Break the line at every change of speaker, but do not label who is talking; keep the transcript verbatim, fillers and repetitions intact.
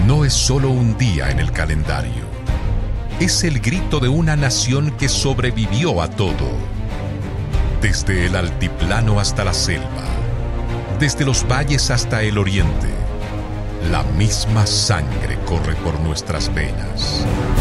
no es solo un día en el calendario. Es el grito de una nación que sobrevivió a todo. Desde el altiplano hasta la selva, desde los valles hasta el oriente, la misma sangre corre por nuestras venas.